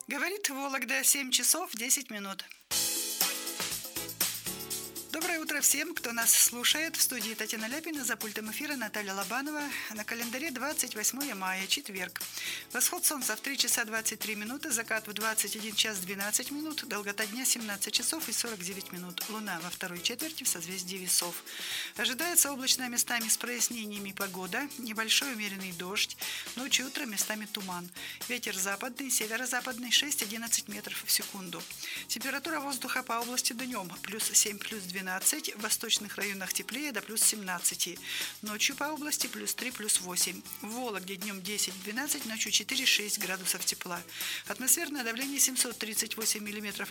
Говорит Вологда, 7 часов 10 минут. Доброе утро всем, кто нас слушает. В студии Татьяна Ляпина, за пультом эфира Наталья Лобанова. На календаре 28 мая, четверг. Восход солнца в 3 часа 23 минуты, закат в 21 час 12 минут, долгота дня 17 часов и 49 минут. Луна во второй четверти в созвездии Весов. Ожидается облачная местами с прояснениями погода, небольшой умеренный дождь, ночью и утром местами туман. Ветер западный, северо-западный 6-11 метров в секунду. Температура воздуха по области днем плюс 7, плюс 12, в восточных районах теплее до плюс 17. Ночью по области плюс 3, плюс 8. В Вологде днем 10-12, ночью 4-6 градусов тепла. Атмосферное давление 738 миллиметров